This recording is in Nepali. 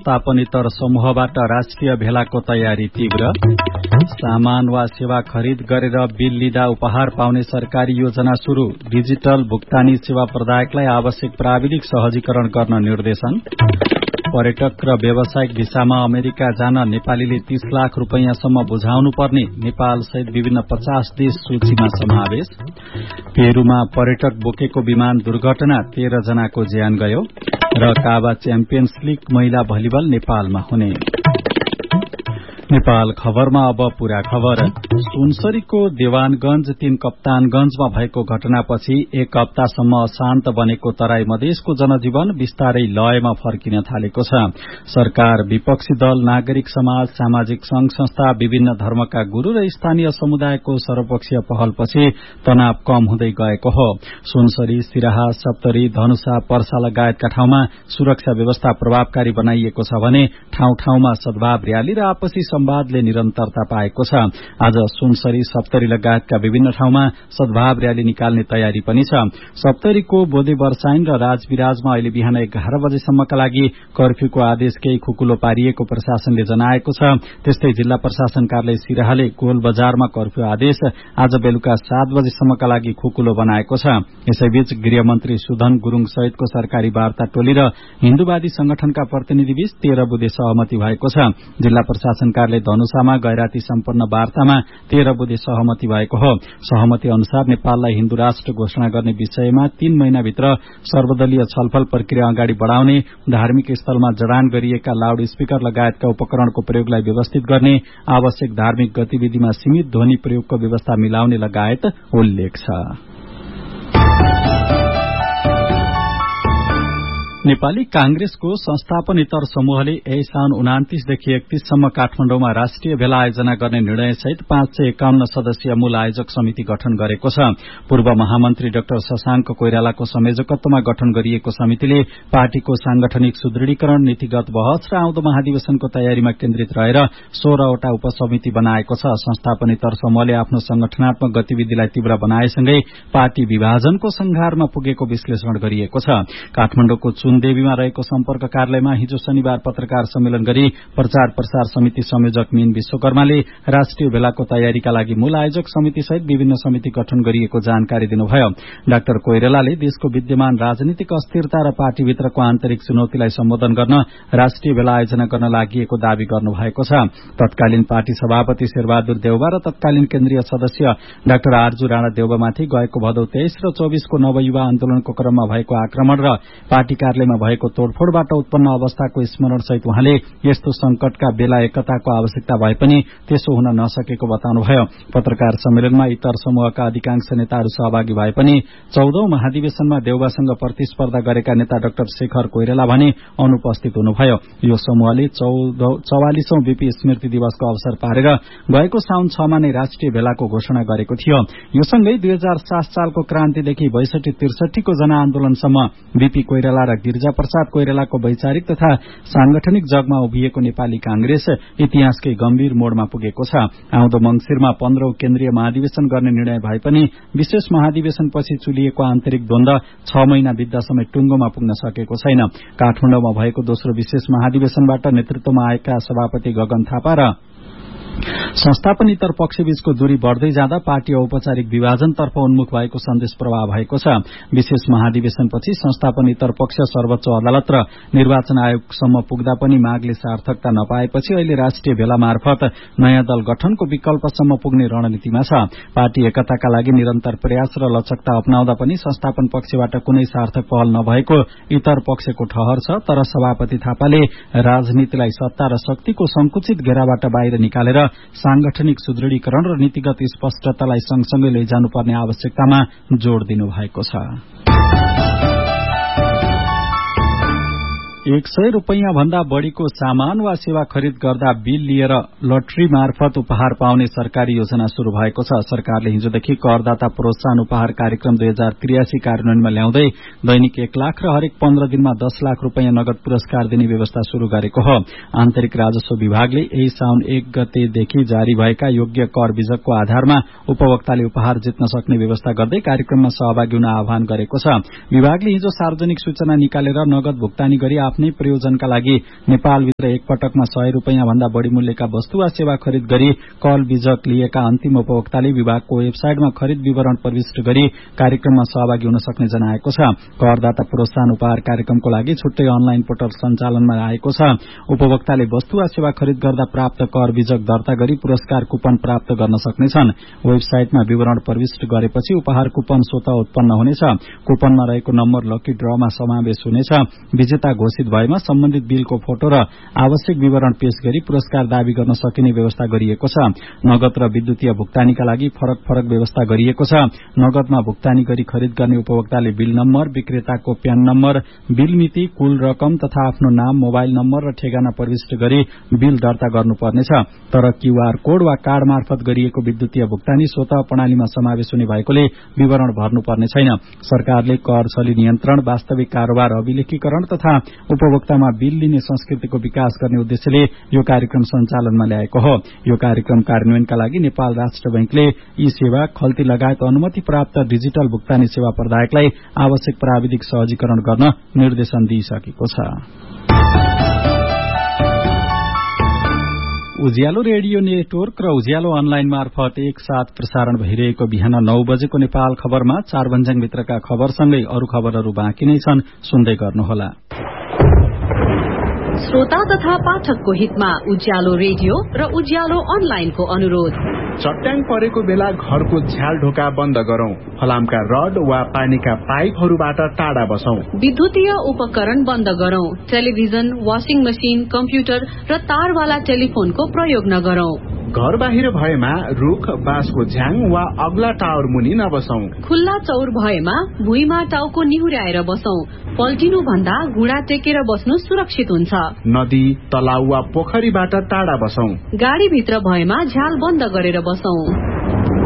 संस्थापनितर समूहबाट राष्ट्रिय भेलाको तयारी तीव्र। सामान वा सेवा खरिद गरेर बिल लिँदा उपहार पाउने सरकारी योजना शुरू। डिजिटल भुक्तानी सेवा प्रदायकलाई आवश्यक प्राविधिक सहजीकरण गर्न निर्देशन। पर्यटक र व्यावसायिक भिसामा अमेरिका जान नेपालीले 30 लाख रुपैयाँसम्म बुझाउनु पर्ने। नेपाल सहित विभिन्न 50 देश सूचीमा समावेश। पेरूमा पर्यटक बोकेको विमान दुर्घटना 13 जनाको ज्यान गयो। र काबा च्याम्पियन्स लीग महिला भलिबल नेपालमा हुने। नेपाल खबरमा अब पूरा खबर। सुनसरीको देवानगंज 3 कप्तानगंजमा भएको घटनापछि एक हप्तासम्म अशान्त बनेको तराई मधेसको जनजीवन बिस्तारै लयमा फर्किन थालेको छ। सरकार, विपक्षी दल, नागरिक समाज, सामाजिक संघ संस्था, विभिन्न धर्मका गुरू र स्थानीय समुदायको सर्वपक्षीय पहलपछि तनाव कम हुँदै गएको हो। सुनसरी, सिराहा, सप्तरी, धनुषा, पर्सा लगायतका ठाउँमा सुरक्षा व्यवस्था प्रभावकारी बनाइएको छ भने ठाउँ ठाउँमा सद्भाव रयाली र आपसी संवादले निरन्तरता पाएको छ। आज सुनसरी, सप्तरी लगायतका विभिन्न ठाउँमा सद्भाव रयाली निकाल्ने तयारी पनि छ। सप्तरीको बोधे वर्षाइन र राजविराजमा अहिले बिहान 11 बजेसम्मका लागि कर्फ्यूको आदेश केही खुकुलो पारिएको प्रशासनले जनाएको छ। त्यस्तै जिल्ला प्रशासन कार्यालय सिराहाले गोल बजारमा कर्फ्यू आदेश आज बेलुका 7 बजेसम्मका लागि खुकुलो बनाएको छ। यसैबीच गृहमन्त्री सुधन गुरूङ सहितको सरकारी वार्ता टोली र हिन्दूवादी संगठनका प्रतिनिधिबीच 13 बुँदे सहमति भएको छ। जिल्ला प्रशासन कार्यालय धनुषामा गैराती सम्पन्न वार्तामा 13 बुँदे सहमति भएको हो। सहमति अनुसार नेपाललाई हिन्दू राष्ट्र घोषणा गर्ने विषयमा 3 महिनाभित्र सर्वदलीय छलफल प्रक्रिया अगाडि बढ़ाउने, धार्मिक स्थलमा जडान गरिएका लाउड स्पीकर लगायतका उपकरणको प्रयोगलाई व्यवस्थित गर्ने, आवश्यक धार्मिक गतिविधिमा सीमित ध्वनि प्रयोगको व्यवस्था मिलाउने लगायत उल्लेख छ। नेपाली कांग्रेसको संस्थापनेतर समूहले यही साउन 29 देखि 31 सम्म काठमाडौँमा राष्ट्रिय भेला आयोजना गर्ने निर्णयसहित 551 सदस्यीय मूल आयोजक समिति गठन गरेको छ। पूर्व महामन्त्री डाक्टर शशाङ्क कोइरालाको संयोजकत्वमा गठन गरिएको समितिले पार्टीको सांगठनिक सुदृढीकरण, नीतिगत बहस र आउँदो महाधिवेशनको तयारीमा केन्द्रित रहेर 16 वटा उपसमिति बनाएको छ। संस्थापनेतर समूहले आफ्नो संगठनात्मक गतिविधिलाई तीव्र बनाएसँगै पार्टी विभाजनको संघारमा पुगेको विश्लेषण गरिएको छ। काठमाडौँको देवीमा रहेको सम्पर्क कार्यालयमा हिजो शनिबार पत्रकार सम्मेलन गरी प्रचार प्रसार समिति संयोजक मीन विश्वकर्माले राष्ट्रिय भेलाको तयारीका लागि मूल आयोजक समिति सहित विभिन्न समिति गठन गरिएको जानकारी दिनुभयो। डाक्टर कोइरालाले देशको विद्यमान राजनीतिक अस्थिरता र पार्टीभित्रको आन्तरिक चुनौतीलाई सम्बोधन गर्न राष्ट्रिय भेला आयोजना गर्न लागि दावी गर्नुभएको छ। तत्कालीन पार्टी सभापति शेरबहादुर देउवा र तत्कालीन केन्द्रीय सदस्य डाक्टर आरजू राणा देउवामाथि गएको भदौ 23 र 24 को नवयुवा आन्दोलनको क्रममा भएको आक्रमण र पार्टी कार्यालयमा भएको तोडफोडबाट उत्पन्न अवस्थाको स्मरण सहित उहाँले यस्तो संकटका बेला एकताको आवश्यकता भए पनि त्यसो हुन नसकेको बताउनुभयो। पत्रकार सम्मेलनमा इतर समूहका अधिकांश नेताहरू सहभागी भए पनि 14औं महाधिवेशनमा देउवासँग प्रतिस्पर्धा गरेका नेता डाक्टर शेखर कोइराला भने अनुपस्थित हुनुभयो। यो समूहले 44औं बीपी स्मृति दिवसको अवसर पारेर गएको साउन 6 मा नै राष्ट्रिय भेलाको घोषणा गरेको थियो। यो सँगै 2007 सालको क्रान्तिदेखि 62-63 को जनआन्दोलनसम्म बीपी कोइराला र गिरिजा प्रसाद कोइरालाको वैचारिक तथा सांगठनिक जगमा उभिएको नेपाली कांग्रेस इतिहासकै गम्भीर मोडमा पुगेको छ। आउँदो मंगिरमा 15औं केन्द्रीय महाधिवेशन गर्ने निर्णय भए पनि विशेष महाधिवेशनपछि चुलिएको आन्तरिक द्वन्द्व 6 महिना बित्दा समेत टुंगोमा पुग्न सकेको छैन। काठमाडौँमा भएको दोस्रो विशेष महाधिवेशनबाट नेतृत्वमा आएका सभापति गगन थापा र संस्थापनेतर पक्षबीचको दूरी बढ़दै जाँदा पार्टी औपचारिक विभाजनतर्फ उन्मुख भएको सन्देश प्रवाह भएको छ। विशेष महाधिवेशनपछि संस्थापनेतर पक्ष सर्वोच्च अदालत र निर्वाचन आयोगसम्म पुग्दा पनि मागले सार्थकता नपाएपछि अहिले राष्ट्रिय भेला मार्फत नयाँ दल गठनको विकल्पसम्म पुग्ने रणनीतिमा छ। पार्टी एकताका लागि निरन्तर प्रयास र लचकता अपनाउँदा पनि संस्थापन पक्षबाट कुनै सार्थक पहल नभएको इतर पक्षको ठहर छ। तर सभापति थापाले राजनीतिलाई सत्ता र शक्तिको संकुचित घेराबाट बाहिर निकालेर सांगठनिक सुदृढीकरण र नीतिगत स्पष्टतालाई सँगसँगै लैजानुपर्ने आवश्यकतामा जोड़ दिनु भएको छ। 100 रुपैयाँ भन्दा बढ़ीको सामान वा सेवा खरिद गर्दा बिल लिएर लटरी मार्फत उपहार पाउने सरकारी योजना शुरू भएको छ। सरकारले हिजोदेखि करदाता प्रोत्साहन उपहार कार्यक्रम 2083 कार्यान्वयनमा ल्याउँदै दैनिक 1 लाख र हरेक 15 दिनमा 10 लाख रुपैयाँ नगद पुरस्कार दिने व्यवस्था शुरू गरेको हो। आन्तरिक राजस्व विभागले यही साउन 1 गतेदेखि जारी भएका योग्य कर विजकको आधारमा उपभोक्ताले उपहार जित्न सक्ने व्यवस्था गर्दै कार्यक्रममा सहभागी हुन आह्वान गरेको छ। विभागले हिजो सार्वजनिक सूचना निकालेर नगद भुक्तानी गरी आफ्नै प्रयोजनका लागि नेपालभित्र एकपटकमा 100 रुपैयाँ भन्दा बढ़ी मूल्यका वस्तु वा सेवा खरिद गरी कल बीजक लिएका अन्तिम उपभोक्ताले विभागको वेबसाइटमा खरिद विवरण प्रविष्ट गरी कार्यक्रममा सहभागी हुन सक्ने जनाएको छ। करदाता प्रोत्साहन उपहार कार्यक्रमको लागि छुट्टै अनलाइन पोर्टल सञ्चालनमा आएको छ। उपभोक्ताले वस्तु वा सेवा खरिद गर्दा प्राप्त कर बीजक दर्ता गरी पुरस्कार कुपन प्राप्त गर्न सक्नेछन्। वेबसाइटमा विवरण प्रविष्ट गरेपछि उपहार कुपन स्वतः उत्पन्न हुनेछ। कुपनमा रहेको नम्बर लकी ड्रमा समावेश हुनेछ। विजेता घोषित भएमा सम्बन्धित बिलको फोटो र आवश्यक विवरण पेश गरी पुरस्कार दावी गर्न सकिने व्यवस्था गरिएको छ। नगद र विद्युतीय भुक्तानीका लागि फरक फरक व्यवस्था गरिएको छ। नगदमा भुक्तानी गरी खरिद गर्ने उपभोक्ताले bill number, विक्रेताको PAN number, bill मिति, कुल रकम तथा आफ्नो नाम, मोबाइल नम्बर र ठेगाना प्रविष्ट गरी बिल दर्ता गर्नुपर्नेछ। तर क्यूआर कोड वा कार्ड मार्फत गरिएको विद्युतीय भुक्तानी स्वतः प्रणालीमा समावेश हुने भएकोले विवरण भर्नुपर्ने छैन। सरकारले कर छली नियन्त्रण, वास्तविक कारोबार अभिलेखीकरण तथा उपभोक्तामा बिल लिने संस्कृतिको विकास गर्ने उद्देश्यले यो कार्यक्रम सञ्चालनमा ल्याएको हो। यो कार्यक्रम कार्यान्वयनका लागि नेपाल राष्ट्र बैंकले ई सेवा, खल्ती लगायत अनुमति प्राप्त डिजिटल भुक्तानी सेवा प्रदायकलाई आवश्यक प्राविधिक सहजीकरण गर्न निर्देशन दिइसकेको छ। उज्यालो रेडियो नेटवर्क र उज्यालो अनलाइन मार्फत एकसाथ प्रसारण भइरहेको बिहान 9 बजेको नेपाल खबरमा चारभन्ज्याङभित्रका खबरसँगै अरू खबरहरू बाँकी नै छन्, सुन्दै गर्नुहोला। श्रोता तथा पाठकको हितमा उज्यालो रेडियो र उज्यालो अनलाइनको अनुरोध। चट्याङ परेको बेला घरको झ्याल ढोका बन्द गरौं। फलामका रड वा पानीका पाइपहरूबाट टाढा बसौं। विद्युतीय उपकरण बन्द गरौं। टेलिभिजन, वाशिङ मशिन, कम्प्युटर र तारवाला टेलिफोनको प्रयोग नगरौं। घर बाहिर भएमा रुख, बाँसको झ्याङ वा अग्ला टावर मुनि नबसौं। खुल्ला चौर भएमा भुइँमा टाउको निहुर्याएर बसौं। पल्टिनु भन्दा घुँडा टेकेर बस्नु सुरक्षित हुन्छ। नदी, तलाउ वा पोखरीबाट टाढा बसौं। गाडीभित्र भएमा झ्याल बन्द गरेर बसौं।